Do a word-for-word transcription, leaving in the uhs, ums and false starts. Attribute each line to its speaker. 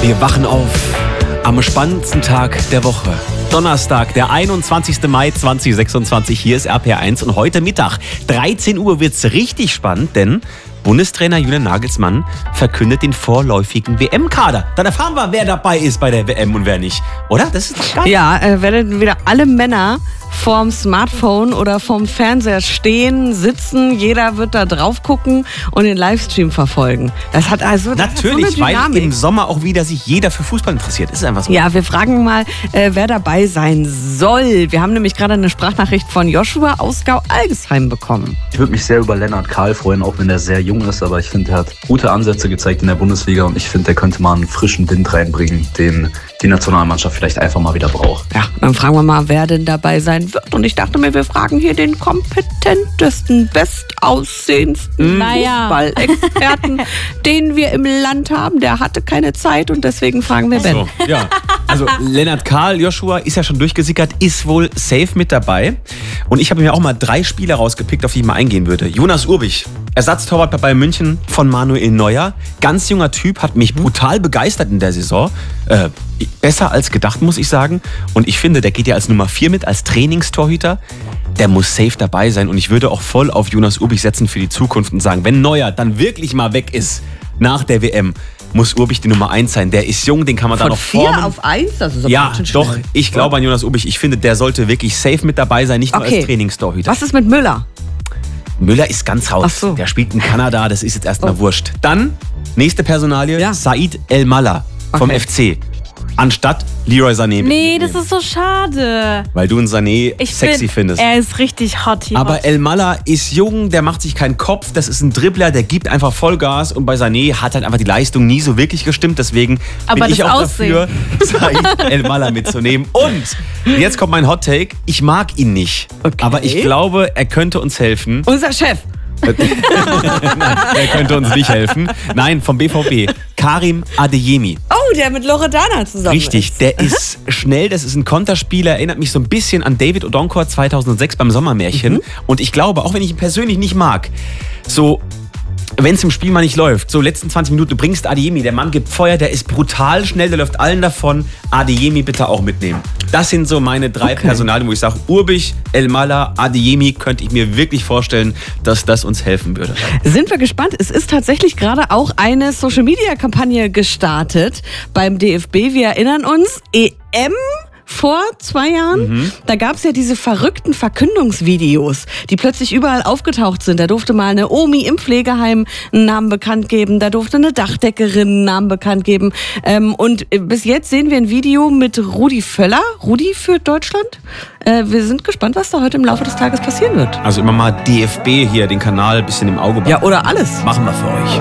Speaker 1: Wir wachen auf am spannendsten Tag der Woche. Donnerstag, der einundzwanzigster Mai zweitausendsechsundzwanzig. Hier ist R P R eins und heute Mittag, dreizehn Uhr, wird es richtig spannend, denn Bundestrainer Julian Nagelsmann verkündet den vorläufigen W M-Kader. Dann erfahren wir, wer dabei ist bei der W M und wer nicht. Oder? Das ist doch geil.
Speaker 2: Ja, äh, werden wieder alle Männer vorm Smartphone oder vorm Fernseher stehen, sitzen. Jeder wird da drauf gucken und den Livestream verfolgen. Das hat also das
Speaker 1: Natürlich,
Speaker 2: hat so eine Dynamik.
Speaker 1: Weil im Sommer auch wieder sich jeder für Fußball interessiert. Ist einfach so.
Speaker 2: Ja, wir fragen mal, äh, wer dabei sein soll. Wir haben nämlich gerade eine Sprachnachricht von Joshua aus Gau-Algesheim bekommen.
Speaker 3: Ich würde mich sehr über Lennart Kahl freuen, auch wenn er sehr jung ist. Aber ich finde, er hat gute Ansätze gezeigt in der Bundesliga. Und ich finde, der könnte mal einen frischen Wind reinbringen, den die Nationalmannschaft vielleicht einfach mal wieder braucht.
Speaker 2: Ja, dann fragen wir mal, wer denn dabei sein wird. Und ich dachte mir, wir fragen hier den kompetentesten, bestaussehendsten
Speaker 4: naja.
Speaker 2: Fußballexperten, den wir im Land haben. Der hatte keine Zeit und deswegen fragen wir Ben.
Speaker 1: So, ja. Also Lennart Kahl, Joshua, ist ja schon durchgesickert, ist wohl safe mit dabei. Und ich habe mir auch mal drei Spieler rausgepickt, auf die ich mal eingehen würde. Jonas Urbich, Ersatztorwart bei Bayern München von Manuel Neuer. Ganz junger Typ, hat mich brutal begeistert in der Saison. Äh, besser als gedacht, muss ich sagen. Und ich finde, der geht ja als Nummer vier mit, als Trainingstorhüter. Der muss safe dabei sein. Und ich würde auch voll auf Jonas Urbich setzen für die Zukunft und sagen, wenn Neuer dann wirklich mal weg ist nach der W M, muss Urbich die Nummer eins sein. Der ist jung, den kann man da noch formen.
Speaker 2: Von vier auf eins? Das ist aber
Speaker 1: ja,
Speaker 2: ganz schön
Speaker 1: doch.
Speaker 2: schnell.
Speaker 1: Ich glaube an Jonas Urbich. Ich finde, der sollte wirklich safe mit dabei sein, nicht nur
Speaker 2: Okay.
Speaker 1: als Trainingstorhüter.
Speaker 2: Was ist mit Müller?
Speaker 1: Müller ist ganz raus.
Speaker 2: Ach so.
Speaker 1: Der spielt in Kanada, das ist jetzt erstmal wurscht. Dann, nächste Personalie,
Speaker 2: Ja.
Speaker 1: Said El-Mallah vom
Speaker 2: Okay.
Speaker 1: F C. Anstatt Leroy Sané.
Speaker 4: Nee, das
Speaker 1: mitnehmen.
Speaker 4: ist so schade.
Speaker 1: Weil du einen Sané
Speaker 4: Ich
Speaker 1: sexy
Speaker 4: find,
Speaker 1: findest.
Speaker 4: Er ist richtig hot hier.
Speaker 1: Aber El-Mallah ist jung, der macht sich keinen Kopf, das ist ein Dribbler, der gibt einfach Vollgas und bei Sané hat halt einfach die Leistung nie so wirklich gestimmt, deswegen
Speaker 4: Aber
Speaker 1: bin ich
Speaker 4: das
Speaker 1: auch
Speaker 4: Aussehen.
Speaker 1: dafür, Said El-Mallah mitzunehmen. Und jetzt kommt mein Hot Take, ich mag ihn nicht,
Speaker 2: Okay.
Speaker 1: aber ich glaube, er könnte uns helfen.
Speaker 2: Unser Chef.
Speaker 1: Nein, er könnte uns nicht helfen. Nein, vom B V B. Karim Adeyemi.
Speaker 2: Oh, der mit Loredana zusammen
Speaker 1: Richtig,
Speaker 2: ist.
Speaker 1: der ist schnell, das ist ein Konterspieler, erinnert mich so ein bisschen an David Odonkor zweitausendsechs beim Sommermärchen.
Speaker 2: Mhm.
Speaker 1: Und ich glaube, auch wenn ich ihn persönlich nicht mag, so, wenn es im Spiel mal nicht läuft, so letzten zwanzig Minuten, du bringst Adeyemi, der Mann gibt Feuer, der ist brutal schnell, der läuft allen davon. Adeyemi bitte auch mitnehmen. Das sind so meine drei
Speaker 2: Okay.
Speaker 1: Personalien, wo ich sage, Urbich, El-Mallah, Adeyemi, könnte ich mir wirklich vorstellen, dass das uns helfen würde.
Speaker 2: Sind wir gespannt. Es ist tatsächlich gerade auch eine Social-Media-Kampagne gestartet beim D F B. Wir erinnern uns, E M vor zwei Jahren,
Speaker 1: Mhm.
Speaker 2: da gab es ja diese verrückten Verkündungsvideos, die plötzlich überall aufgetaucht sind. Da durfte mal eine Omi im Pflegeheim einen Namen bekannt geben, da durfte eine Dachdeckerin einen Namen bekannt geben. Ähm, und bis jetzt sehen wir ein Video mit Rudi Völler. Rudi für Deutschland. Äh, wir sind gespannt, was da heute im Laufe des Tages passieren wird.
Speaker 1: Also immer mal D F B hier, den Kanal ein bisschen im Auge behalten.
Speaker 2: Ja, oder alles.
Speaker 1: Machen wir für euch.